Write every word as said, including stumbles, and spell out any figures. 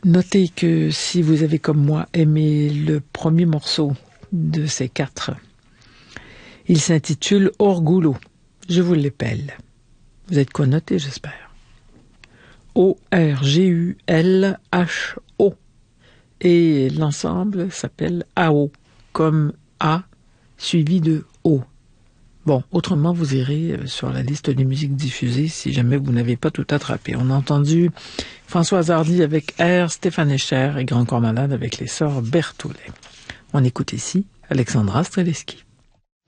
Notez que si vous avez comme moi aimé le premier morceau de ces quatre, il s'intitule Orgulho. Je vous l'épelle. Vous êtes quoi noté, j'espère. O R G U L H O. Et l'ensemble s'appelle A O, comme A suivi de O. Bon, autrement, vous irez sur la liste des musiques diffusées si jamais vous n'avez pas tout attrapé. On a entendu Françoise Hardy avec R, Stéphane Echer et Grand Corps Malade avec les sœurs Berthollet. On écoute ici Alexandra Streleski.